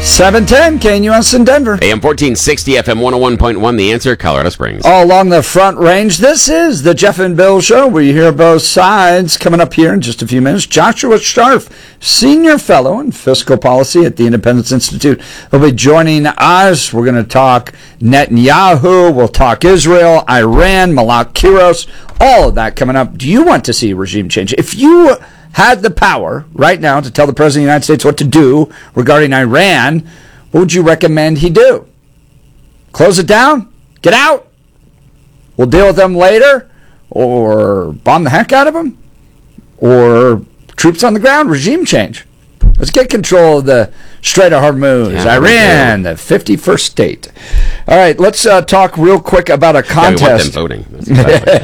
710 KNUS in Denver. AM 1460, FM 101.1, The Answer, Colorado Springs. All along the Front Range, this is the Jeff and Bill Show, where you hear both sides. Coming up here in just a few minutes, Joshua Sharf, Senior Fellow in Fiscal Policy at the Independence Institute, will be joining us. We're going to talk Netanyahu, we'll talk Israel, Iran, Malak Kiros, all of that coming up. Do you want to see regime change? If you had the power right now to tell the President of the United States what to do regarding Iran, what would you recommend he do? Close it down? Get out? We'll deal with them later? Or bomb the heck out of them? Or troops on the ground? Regime change? Let's get control of the Strait of Hormuz, Iran, the 51st state. All right, let's talk real quick about a contest. Yeah, we want them voting.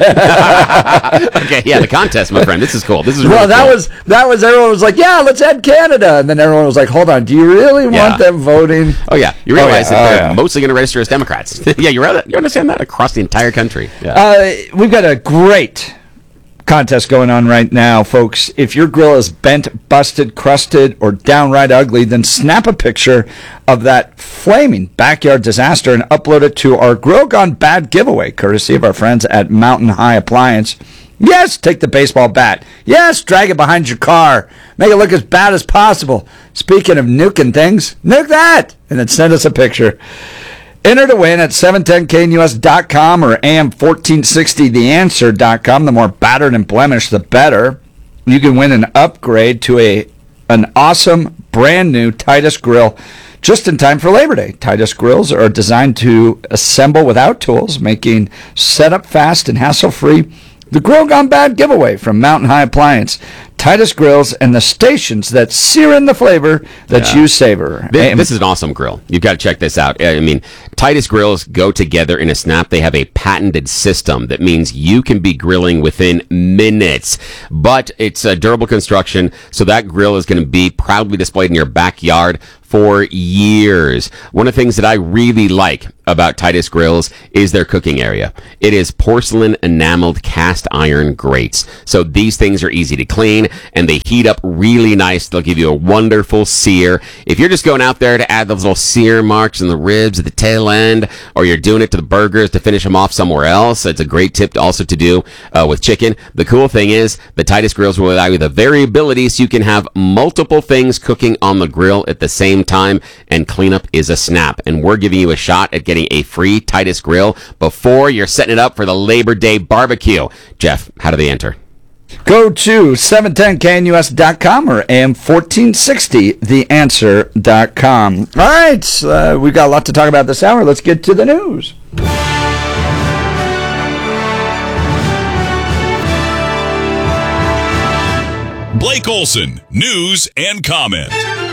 Okay, yeah, the contest, my friend. This is cool. This is really cool. Cool. That was everyone was like, yeah, let's add Canada, and then everyone was like, hold on, do you really want them voting? Oh yeah, you realize that they're mostly going to register as Democrats. Yeah, you understand that across the entire country. Yeah. We've got a great contest going on right now, folks. If your grill is bent, busted, crusted, or downright ugly, then snap a picture of that flaming backyard disaster and upload it to our Grill Gone Bad giveaway, courtesy of our friends at Mountain High Appliance. Yes, take the baseball bat. Yes, drag it behind your car. Make it look as bad as possible. Speaking of nuking things, nuke that, and then send us a picture. Enter to win at 710knus.com or am1460theanswer.com. The more battered and blemished, the better. You can win an upgrade to an awesome, brand new Titus grill just in time for Labor Day. Titus grills are designed to assemble without tools, making setup fast and hassle-free. The Grill Gone Bad giveaway from Mountain High Appliance. Titus grills and the stations that sear in the flavor that you savor. This is an awesome grill. You've got to check this out. I mean, Titus grills go together in a snap. They have a patented system that means you can be grilling within minutes. But it's a durable construction, so that grill is going to be proudly displayed in your backyard for years. One of the things that I really like about Titus grills is their cooking area. It is porcelain enameled cast iron grates. So these things are easy to clean and they heat up really nice. They'll give you a wonderful sear. If you're just going out there to add those little sear marks in the ribs at the tail end, or you're doing it to the burgers to finish them off somewhere else, it's a great tip also to do with chicken. The cool thing is the Titus grills will allow you the variability so you can have multiple things cooking on the grill at the same time, and cleanup is a snap. And we're giving you a shot at getting a free Titus grill before you're setting it up for the Labor Day barbecue. Jeff, how do they enter? Go to 710knus.com or am1460theanswer.com. All right, we've got a lot to talk about this hour. Let's get to the news. Blake Olson, news and comment.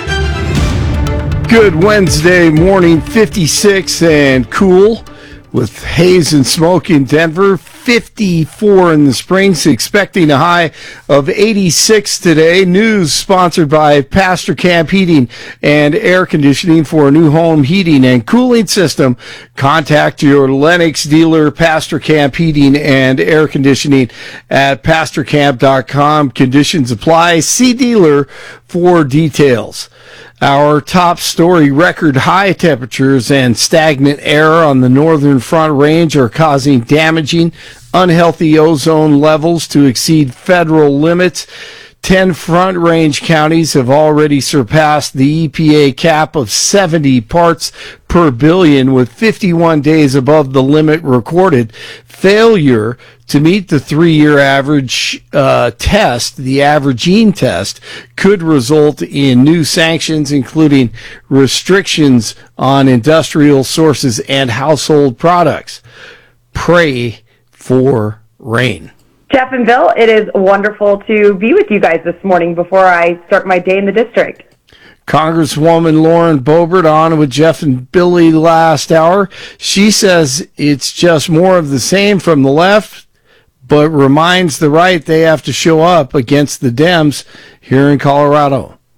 Good Wednesday morning, 56 and cool with haze and smoke in Denver, 54 in the Springs, expecting a high of 86 today. News sponsored by Pastor Camp Heating and Air Conditioning. For a new home heating and cooling system, contact your Lennox dealer, Pastor Camp Heating and Air Conditioning at pastorcamp.com. Conditions apply. See dealer for details. Our top story: record high temperatures and stagnant air on the northern Front Range are causing damaging, unhealthy ozone levels to exceed federal limits. 10 Front Range counties have already surpassed the EPA cap of 70 parts per billion, with 51 days above the limit recorded. Failure to meet the 3-year average test, the averaging test, could result in new sanctions, including restrictions on industrial sources and household products. Pray for rain. Jeff and Bill, it is wonderful to be with you guys this morning before I start my day in the district. Congresswoman Lauren Boebert on with Jeff and Billy last hour. She says it's just more of the same from the left, but reminds the right they have to show up against the Dems here in Colorado.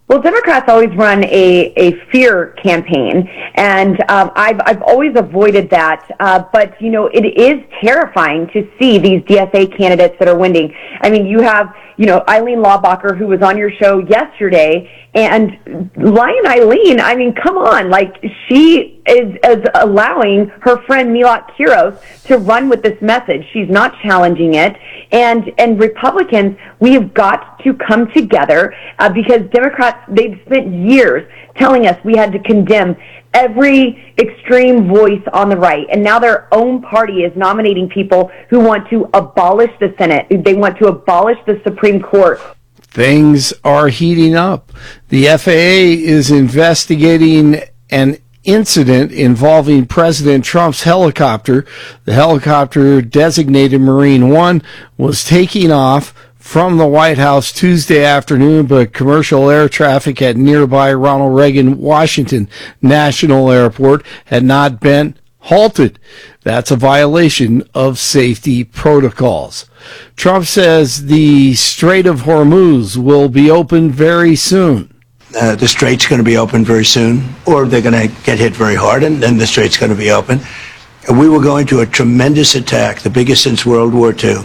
Well, Democrats always run a fear campaign, and I've always avoided that. But you know, it is terrifying to see these DSA candidates that are winning. I mean, you have Eileen Laubacher, who was on your show yesterday, and Lion Eileen. I mean, come on, like she is allowing her friend Milot Kiros to run with this message. She's not challenging it, and Republicans, we have got to come together because Democrats, they've spent years telling us we had to condemn every extreme voice on the right, and now their own party is nominating people who want to abolish the Senate. They want to abolish the Supreme Court. Things are heating up. The FAA is investigating an incident involving President Trump's helicopter. The helicopter, designated Marine One, was taking off from the White House Tuesday afternoon, but commercial air traffic at nearby Ronald Reagan Washington National Airport had not been halted. That's a violation of safety protocols. Trump says the Strait of Hormuz will be open very soon. The strait's going to be open very soon, or they're going to get hit very hard, and then the strait's going to be open. And we will go into a tremendous attack, the biggest since World War II.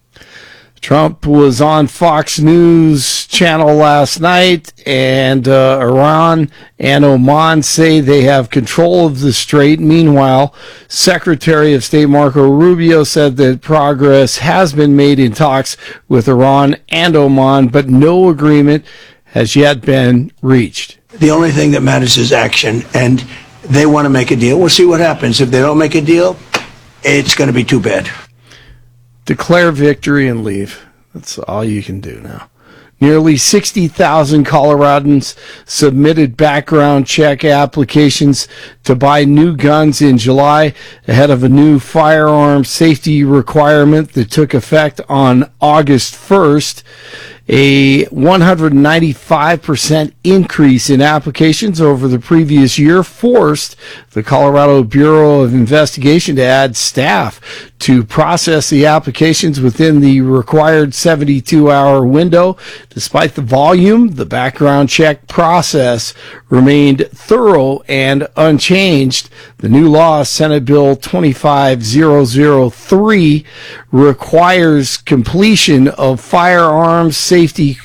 Trump was on Fox News channel last night, and Iran and Oman say they have control of the strait. Meanwhile, Secretary of State Marco Rubio said that progress has been made in talks with Iran and Oman, but no agreement has yet been reached. The only thing that matters is action, and they want to make a deal. We'll see what happens. If they don't make a deal, it's going to be too bad. Declare victory and leave. That's all you can do now. Nearly 60,000 Coloradans submitted background check applications to buy new guns in July ahead of a new firearm safety requirement that took effect on August 1st. A 195% increase in applications over the previous year forced the Colorado Bureau of Investigation to add staff to process the applications within the required 72-hour window. Despite the volume, the background check process remained thorough and unchanged. The new law, Senate Bill 25003, requires completion of firearms safety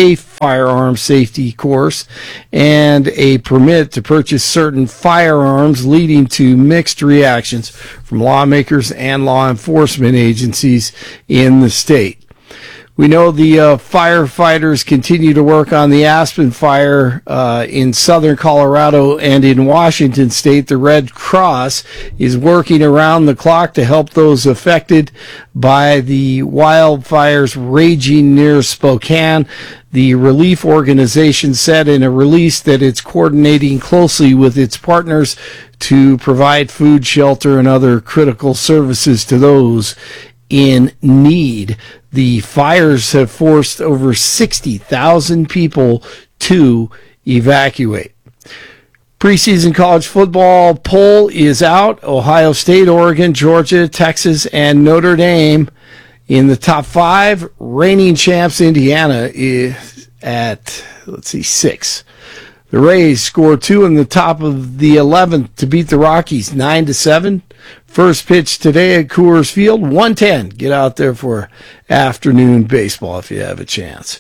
course and a permit to purchase certain firearms, leading to mixed reactions from lawmakers and law enforcement agencies in the state. We know the firefighters continue to work on the Aspen fire in southern Colorado and in Washington state. The Red Cross is working around the clock to help those affected by the wildfires raging near Spokane. The relief organization said in a release that it's coordinating closely with its partners to provide food, shelter, and other critical services to those in need. The fires have forced over 60,000 people to evacuate. Preseason college football poll is out. Ohio State, Oregon, Georgia, Texas, and Notre Dame in the top 5. Reigning champs Indiana is at, 6. The Rays score 2 in the top of the 11th to beat the Rockies 9-7. First pitch today at Coors Field, 1:10. Get out there for afternoon baseball if you have a chance.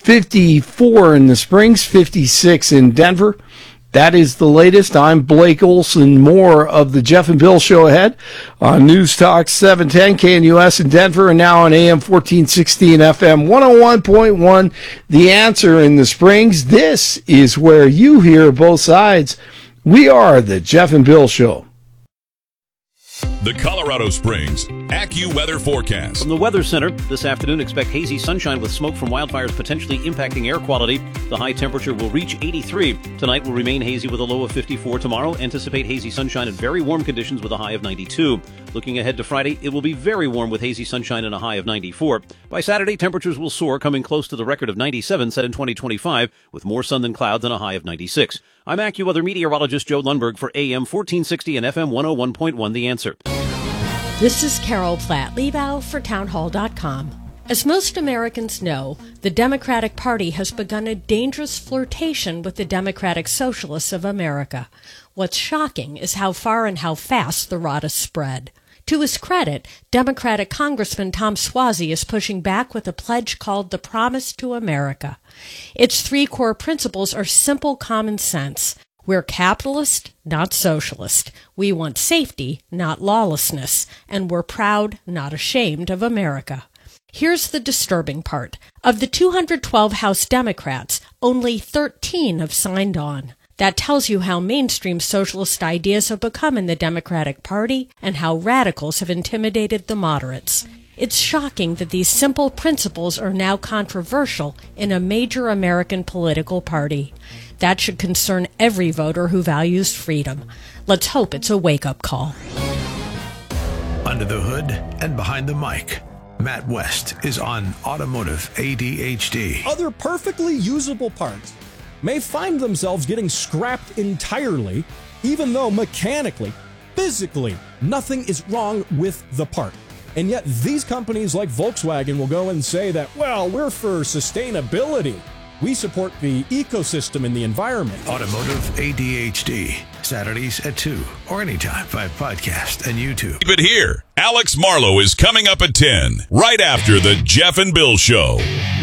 54 in the Springs, 56 in Denver. That is the latest. I'm Blake Olson. More of the Jeff and Bill Show ahead on News Talk 710 KNUS in Denver, and now on AM 1460 and FM 101.1. The Answer in the Springs. This is where you hear both sides. We are the Jeff and Bill Show. The Colorado Springs AccuWeather forecast. From the Weather Center, this afternoon expect hazy sunshine with smoke from wildfires potentially impacting air quality. The high temperature will reach 83. Tonight will remain hazy with a low of 54. Tomorrow, anticipate hazy sunshine and very warm conditions with a high of 92. Looking ahead to Friday, it will be very warm with hazy sunshine and a high of 94. By Saturday, temperatures will soar, coming close to the record of 97 set in 2025, with more sun than clouds and a high of 96. I'm AccuWeather meteorologist Joe Lundberg for AM 1460 and FM 101.1 The Answer. This is Carol Platt-Liebau for townhall.com. As most Americans know, the Democratic Party has begun a dangerous flirtation with the Democratic Socialists of America. What's shocking is how far and how fast the rot has spread. To his credit, Democratic Congressman Tom Suozzi is pushing back with a pledge called the Promise to America. Its three core principles are simple common sense. We're capitalist, not socialist. We want safety, not lawlessness. And we're proud, not ashamed of America. Here's the disturbing part. Of the 212 House Democrats, only 13 have signed on. That tells you how mainstream socialist ideas have become in the Democratic Party and how radicals have intimidated the moderates. It's shocking that these simple principles are now controversial in a major American political party. That should concern every voter who values freedom. Let's hope it's a wake-up call. Under the hood and behind the mic, Matt West is on Automotive ADHD. Other perfectly usable parts may find themselves getting scrapped entirely, even though mechanically, physically, nothing is wrong with the part. And yet these companies like Volkswagen will go and say that, well, we're for sustainability. We support the ecosystem and the environment. Automotive ADHD, Saturdays at 2 or anytime via podcast and YouTube. Keep it here. Alex Marlowe is coming up at 10, right after the Jeff and Bill Show.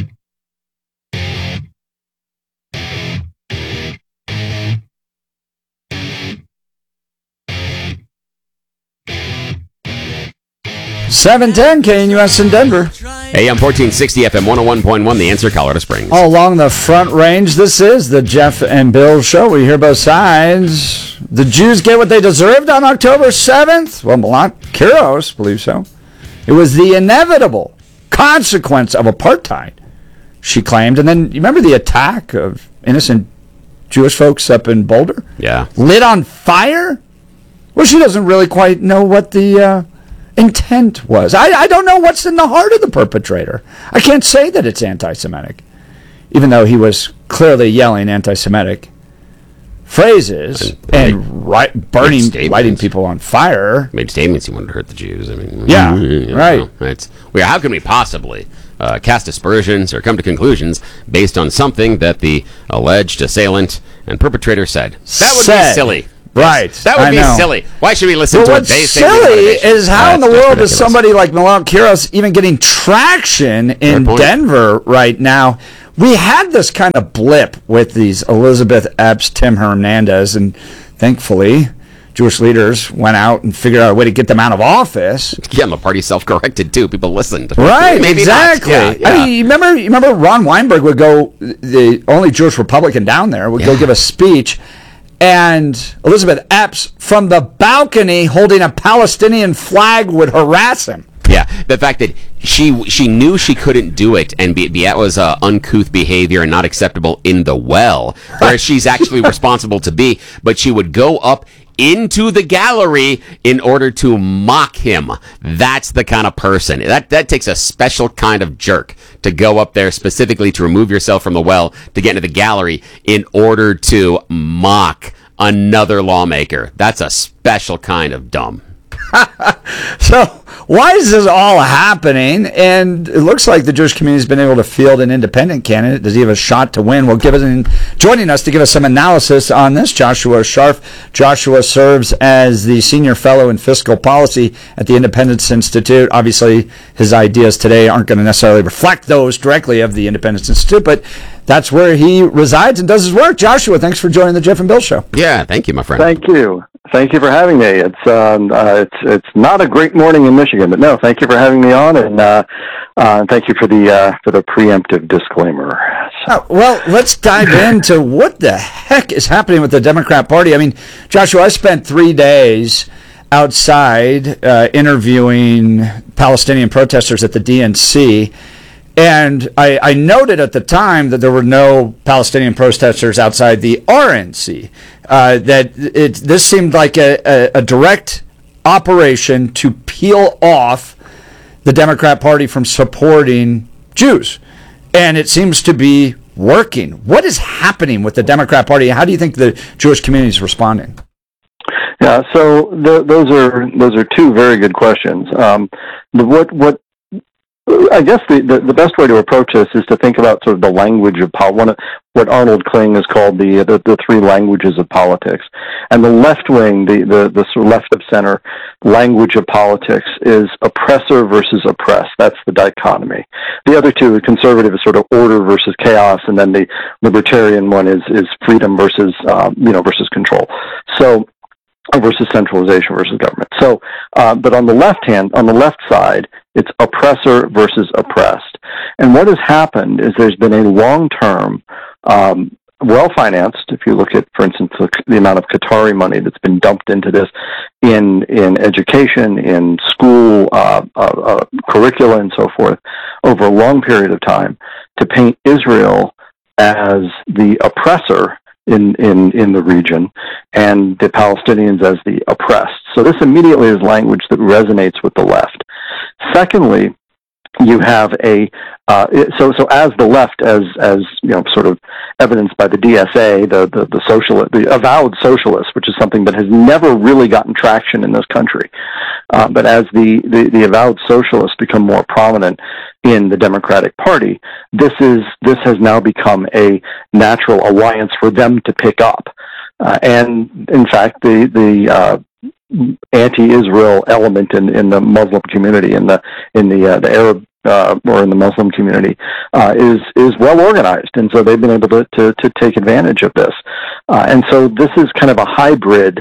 $710 KNUS in Denver. AM 1460 FM 101.1, The Answer, Colorado Springs. All along the Front Range, this is the Jeff and Bill Show. We hear both sides. The Jews get what they deserved on October 7th? Well, Melant Kiros believes so. It was the inevitable consequence of apartheid, she claimed. And then, you remember the attack of innocent Jewish folks up in Boulder? Yeah. Lit on fire? Well, she doesn't really quite know what the intent was. I don't know what's in the heart of the perpetrator. I can't say that it's anti-Semitic, even though he was clearly yelling anti-Semitic phrases and lighting people on fire. Made statements he wanted to hurt the Jews. I mean, right. How can we possibly cast aspersions or come to conclusions based on something that the alleged assailant and perpetrator said? That would be silly. Right. That would be silly. Why should we listen to what they say? What's silly is how in the world is somebody like Melant Kiros even getting traction in Denver right now? We had this kind of blip with these Elizabeth Epps, Tim Hernandez, and thankfully Jewish leaders went out and figured out a way to get them out of office. Yeah, and the party self-corrected too. People listened. Right, Maybe exactly. Yeah. I mean, you remember Ron Weinberg would go, the only Jewish Republican down there, would go give a speech. And Elizabeth Epps, from the balcony holding a Palestinian flag, would harass him. Yeah, the fact that she knew she couldn't do it, and that was uncouth behavior and not acceptable in the well, where she's actually responsible to be, but she would go up into the gallery in order to mock him. That's the kind of person. That takes a special kind of jerk to go up there specifically to remove yourself from the well to get into the gallery in order to mock another lawmaker. That's a special kind of dumb. So why is this all happening? And it looks like the Jewish community has been able to field an independent candidate. Does he have a shot to win? Joining us to give us some analysis on this, Joshua Sharf. Joshua serves as the senior fellow in fiscal policy at the Independence Institute. Obviously, his ideas today aren't going to necessarily reflect those directly of the Independence Institute, but that's where he resides and does his work. Joshua, thanks for joining the Jeff and Bill Show. Yeah, thank you, my friend. Thank you. Thank you for having me. It's not a great morning in Michigan, but no, thank you for having me on, and thank you for the preemptive disclaimer. Well, let's dive into what the heck is happening with the Democrat Party. I mean, Joshua, I spent 3 days outside interviewing Palestinian protesters at the DNC. And I noted at the time that there were no Palestinian protesters outside the RNC. This seemed like a direct operation to peel off the Democrat Party from supporting Jews. And it seems to be working. What is happening with the Democrat Party? How do you think the Jewish community is responding? Yeah, so those are two very good questions. What I guess the best way to approach this is to think about sort of the language of what Arnold Kling has called the three languages of politics. And the left wing, the sort of left of center language of politics is oppressor versus oppressed. That's the dichotomy. The other two, conservative, is sort of order versus chaos, and then the libertarian one is freedom versus versus control. So versus centralization versus government. So, but on the left side, it's oppressor versus oppressed. And what has happened is there's been a long-term, well-financed, if you look at, for instance, the amount of Qatari money that's been dumped into this in education, in school curricula, and so forth, over a long period of time, to paint Israel as the oppressor in the region, and the Palestinians as the oppressed. So this immediately is language that resonates with the left. Secondly, you have so as the left, as sort of evidenced by the DSA, the socialist, the avowed socialist, which is something that has never really gotten traction in this country. But as the avowed socialists become more prominent in the Democratic Party, this has now become a natural alliance for them to pick up. And in fact, the anti-Israel element in the Muslim community, in the Arab or in the Muslim community, is well organized, and so they've been able to take advantage of this. And so this is kind of a hybrid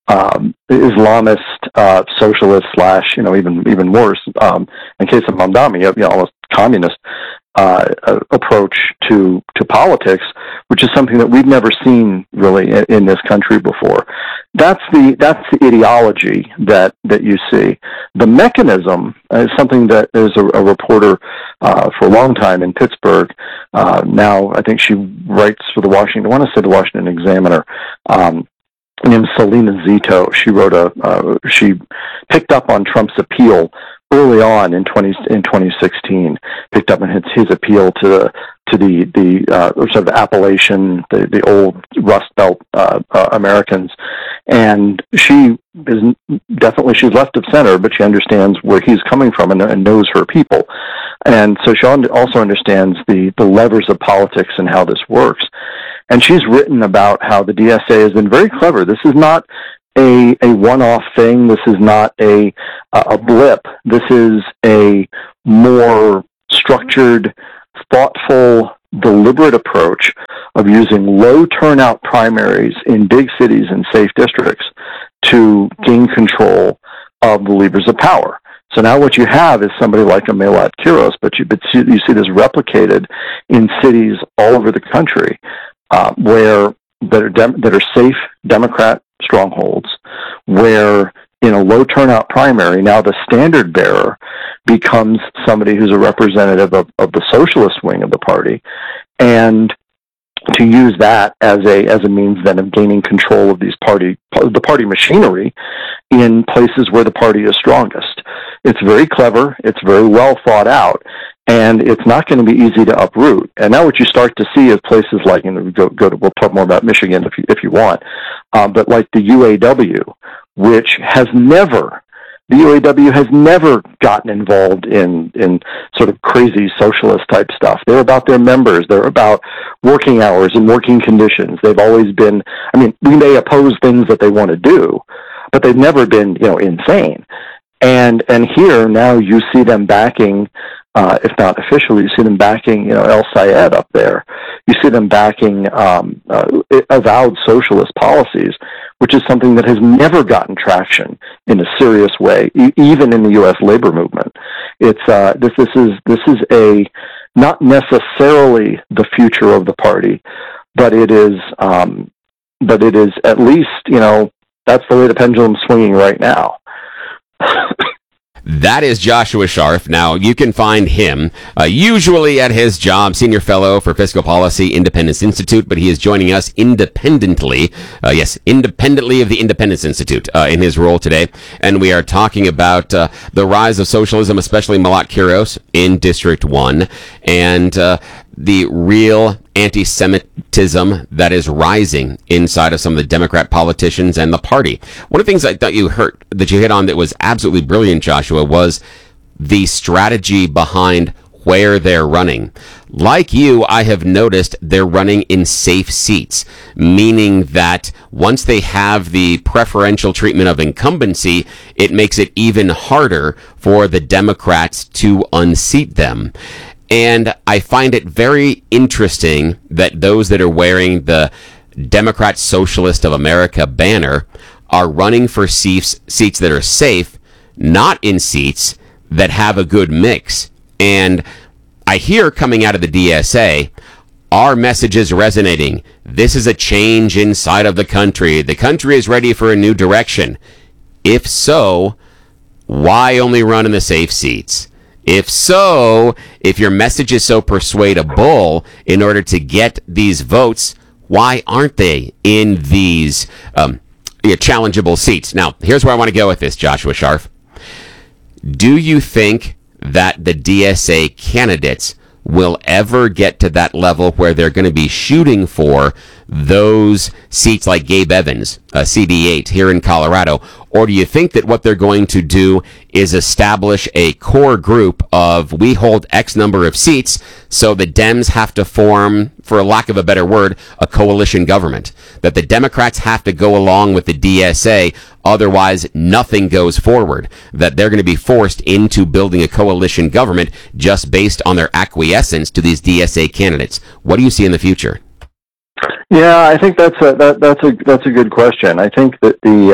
Islamist, socialist / even worse, in case of Mamdani, almost communist approach to politics, which is something that we've never seen really in this country before. That's the ideology that you see. The mechanism is something that is a reporter for a long time in Pittsburgh. Now I think she writes for the Washington Examiner. Named Selena Zito. She picked up on Trump's appeal early on in 2016. Picked up on his appeal to the sort of Appalachian, the old Rust Belt Americans, and she's left of center, but she understands where he's coming from and knows her people, and so she also understands the levers of politics and how this works. And she's written about how the DSA has been very clever. This is not a one-off thing. This is not a blip. This is a more structured, thoughtful, deliberate approach of using low turnout primaries in big cities and safe districts to gain control of the levers of power. So now what you have is somebody like a Melat Kiros, but you see this replicated in cities all over the country, that are safe Democrat strongholds, where in a low turnout primary, now the standard bearer becomes somebody who's a representative of the socialist wing of the party, and to use that as a means then of gaining control of the party machinery in places where the party is strongest. It's very clever. It's very well thought out. And it's not going to be easy to uproot. And now what you start to see is places like, we'll talk more about Michigan if you want, but like the UAW, which the UAW has never gotten involved in sort of crazy socialist type stuff. They're about their members. They're about working hours and working conditions. They've always been, we may oppose things that they want to do, but they've never been, insane. And here now you see them backing, if not officially, you see them backing, El Sayed up there. You see them backing avowed socialist policies, which is something that has never gotten traction in a serious way, even in the U.S. labor movement. It's this is a not necessarily the future of the party, but it is at least that's the way the pendulum's swinging right now. That is Joshua Sharf. Now, you can find him usually at his job, Senior Fellow for Fiscal Policy, Independence Institute, but he is joining us independently, independently of the Independence Institute in his role today. And we are talking about the rise of socialism, especially Melat Kiros in District 1, and the real anti-Semitism that is rising inside of some of the Democrat politicians and the party. One of the things I thought you hit on that was absolutely brilliant, Joshua, was the strategy behind where they're running. Like you, I have noticed they're running in safe seats, meaning that once they have the preferential treatment of incumbency, it makes it even harder for the Democrats to unseat them. And I find it very interesting that those that are wearing the Democrat Socialist of America banner are running for seats that are safe, not in seats that have a good mix. And I hear coming out of the DSA, our message is resonating. This is a change inside of the country. The country is ready for a new direction. If so, why only run in the safe seats? If so, if your message is so persuadable in order to get these votes, why aren't they in these challengeable seats? Now, here's where I want to go with this, Joshua Sharf. Do you think that the DSA candidates will ever get to that level where they're going to be shooting for those seats like Gabe Evans, CD8 here in Colorado? Or do you think that what they're going to do is establish a core group of, we hold X number of seats, so the Dems have to form, for lack of a better word, a coalition government? That the Democrats have to go along with the DSA, otherwise nothing goes forward. That they're going to be forced into building a coalition government just based on their acquiescence to these DSA candidates. What do you see in the future? Yeah, I think that's a good question. I think that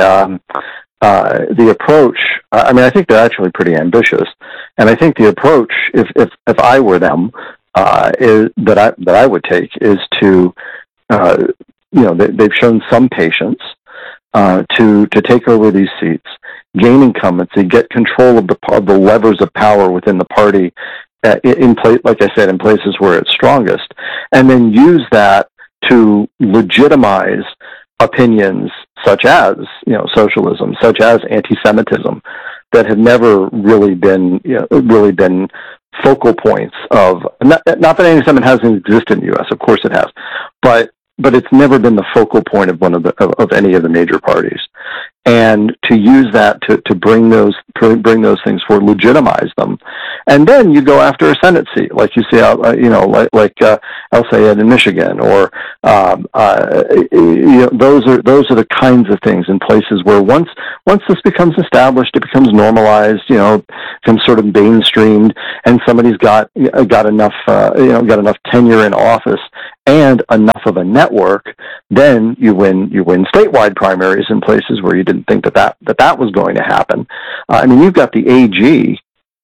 the approach, I mean, I think they're actually pretty ambitious, and I think the approach, if I were them, is that I would take is to, they've shown some patience to take over these seats, gain incumbency, get control of the levers of power within the party, like I said, in places where it's strongest, and then use that to legitimize opinions such as, socialism, such as anti-Semitism, that have never really been focal points of, not that anti-Semitism hasn't existed in the U.S., of course it has, but it's never been the focal point of of any of the major parties. And to use that to bring those things forward, legitimize them, and then you go after a Senate seat, like you see out, like El Sayed in Michigan, or those are the kinds of things in places where once this becomes established, it becomes normalized, becomes sort of mainstreamed, and somebody's got enough tenure in office and enough of a network, then you win statewide primaries in places where you didn't think that was going to happen. I mean, you've got the AG,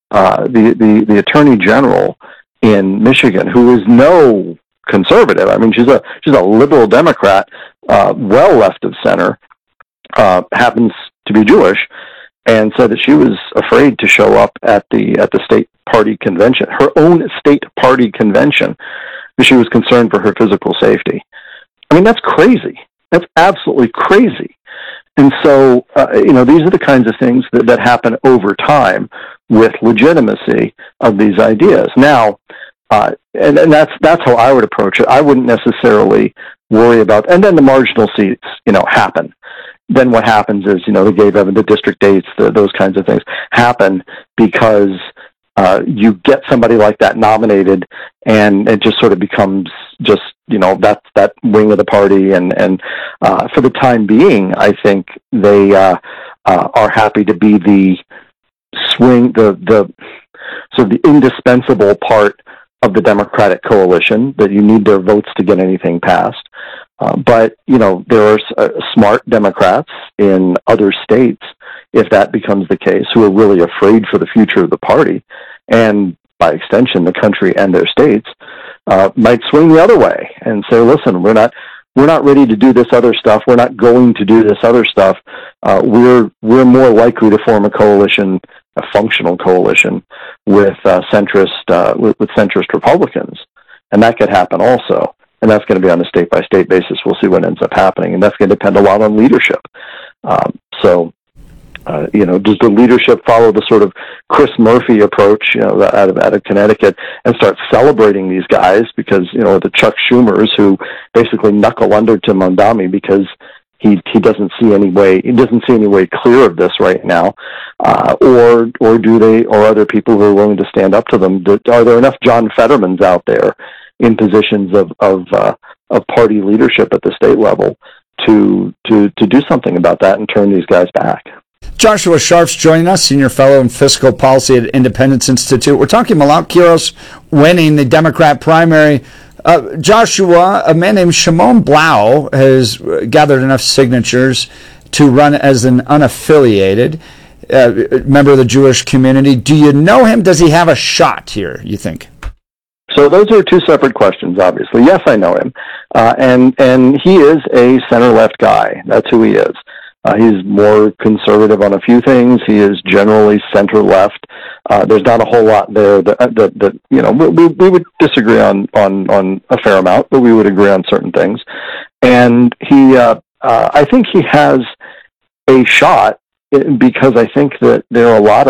the Attorney General in Michigan, who is no conservative. I mean, she's a liberal Democrat, well left of center, happens to be Jewish, and said that she was afraid to show up at the state party convention, her own state party convention, because she was concerned for her physical safety. I mean, that's crazy. That's absolutely crazy. And so, these are the kinds of things that happen over time with legitimacy of these ideas. Now, and that's how I would approach it. I wouldn't necessarily worry about, and then the marginal seats, happen. Then what happens is, the Gabe Evans, the district dates, those kinds of things happen because you get somebody like that nominated, and it just sort of becomes just, that wing of the party. And for the time being, I think they are happy to be the swing, the sort of the indispensable part of the Democratic coalition, that you need their votes to get anything passed. But, there are smart Democrats in other states, if that becomes the case, who are really afraid for the future of the party, and by extension, the country and their states, might swing the other way and say, listen, we're not ready to do this other stuff. We're not going to do this other stuff. We're more likely to form a coalition, a functional coalition with centrist Republicans. And that could happen also. And that's going to be on a state-by-state basis. We'll see what ends up happening. And that's going to depend a lot on leadership. Does the leadership follow the sort of Chris Murphy approach, out of Connecticut, and start celebrating these guys because, the Chuck Schumers who basically knuckle under to Mondami because he doesn't see any way clear of this right now, or are there people who are willing to stand up to them? Are there enough John Fettermans out there in positions of party leadership at the state level to do something about that and turn these guys back? Joshua Sharf's joining us, senior fellow in fiscal policy at Independence Institute. We're talking Milot Quiros winning the Democrat primary. Joshua, a man named Shimon Blau has gathered enough signatures to run as an unaffiliated member of the Jewish community. Do you know him? Does he have a shot here, you think? So those are two separate questions, obviously. Yes, I know him. And he is a center-left guy. That's who he is. He's more conservative on a few things. He is generally center-left. There's not a whole lot there that we would disagree on a fair amount, but we would agree on certain things. And he, I think he has a shot because I think that there are a lot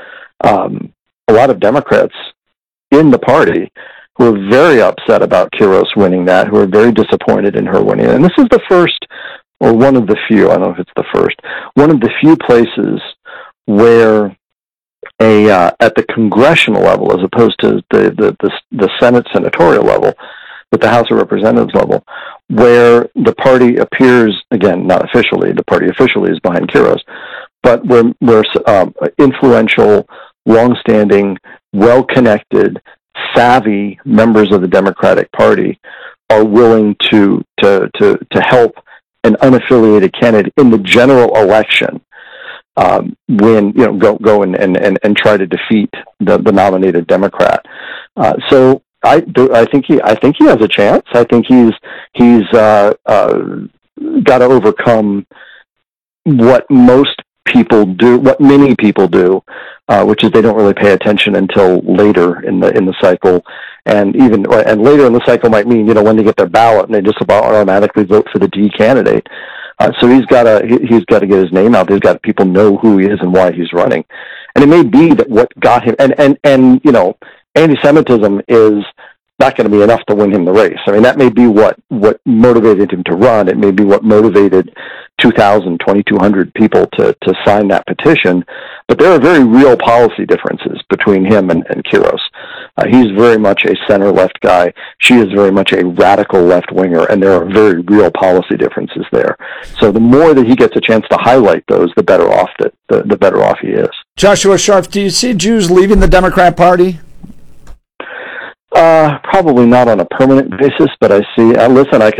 of Democrats in the party who are very upset about Quiros winning that, who are very disappointed in her winning. And this is the first, or one of the few, I don't know if it's the first, one of the few places where at the congressional level, as opposed to the Senate senatorial level, but the House of Representatives level, where the party appears, again, not officially, the party officially is behind Quiros, but where influential, long-standing, well-connected, savvy members of the Democratic Party are willing to help an unaffiliated candidate in the general election win, go and try to defeat the nominated Democrat. So I think he has a chance. I think he's got to overcome what most people do, what many people do, which is they don't really pay attention until later in the cycle, and later in the cycle might mean when they get their ballot and they just about automatically vote for the D candidate. So he's got to get his name out. He's got people know who he is and why he's running, and it may be that what got him and anti-Semitism is not going to be enough to win him the race. I mean, that may be what motivated him to run. It may be what motivated 2,200 people to sign that petition. But there are very real policy differences between him and Quiros. He's very much a center-left guy. She is very much a radical left-winger, and there are very real policy differences there. So the more that he gets a chance to highlight those, the better off the better off he is. Joshua Sharf, do you see Jews leaving the Democrat Party? Probably not on a permanent basis, but I see. Listen, I